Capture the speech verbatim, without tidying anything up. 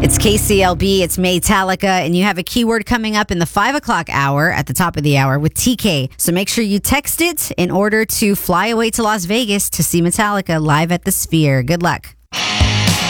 It's K C L B, it's Maytalica, and you have a keyword coming up in the five o'clock hour at the top of the hour with T K. So make sure you text it in order to fly away to Las Vegas to see Metallica live at the Sphere. Good luck.